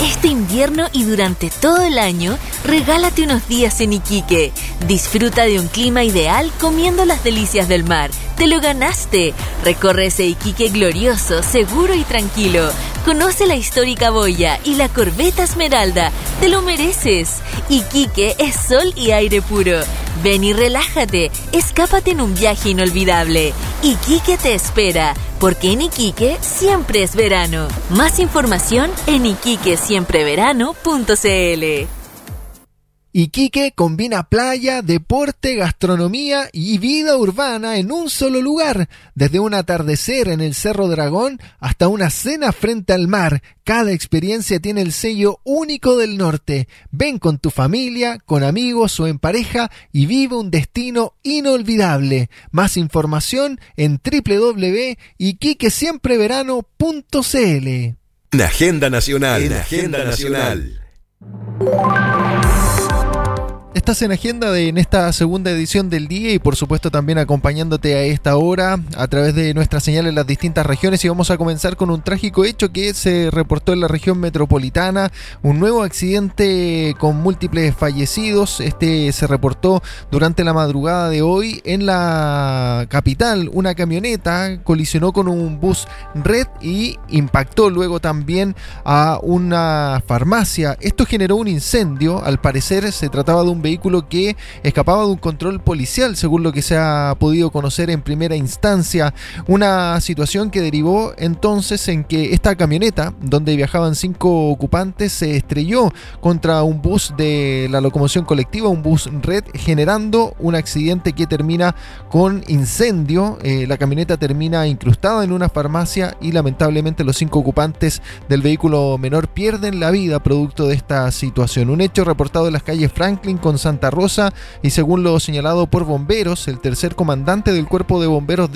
Este invierno y durante todo el año, regálate unos días en Iquique. Disfruta de un clima ideal comiendo las delicias del mar. ¡Te lo ganaste! Recorre ese Iquique glorioso, seguro y tranquilo. Conoce la histórica boya y la corbeta Esmeralda. ¡Te lo mereces! Iquique es sol y aire puro. Ven y relájate. Escápate en un viaje inolvidable. Iquique te espera, porque en Iquique siempre es verano. Más información en iquiquesiempreverano.cl. Iquique combina playa, deporte, gastronomía y vida urbana en un solo lugar. Desde un atardecer en el Cerro Dragón hasta una cena frente al mar, cada experiencia tiene el sello único del norte. Ven con tu familia, con amigos o en pareja y vive un destino inolvidable. Más información en www.iquiquesiempreverano.cl. En Agenda Nacional. Estás en Agenda en esta segunda edición del día y por supuesto también acompañándote a esta hora a través de nuestra señal en las distintas regiones, y vamos a comenzar con un trágico hecho que se reportó en la región metropolitana, un nuevo accidente con múltiples fallecidos. Este se reportó durante la madrugada de hoy en la capital. Una camioneta colisionó con un bus red y impactó luego también a una farmacia. Esto generó un incendio. Al parecer se trataba de un vehículo que escapaba de un control policial, según lo que se ha podido conocer en primera instancia. Una situación que derivó entonces en que esta camioneta, donde viajaban 5 ocupantes, se estrelló contra un bus de la locomoción colectiva, un bus red, generando un accidente que termina con incendio. La camioneta termina incrustada en una farmacia y lamentablemente los 5 ocupantes del vehículo menor pierden la vida producto de esta situación. Un hecho reportado en las calles Franklin con Santa Rosa, y según lo señalado por bomberos, el tercer comandante del cuerpo de bomberos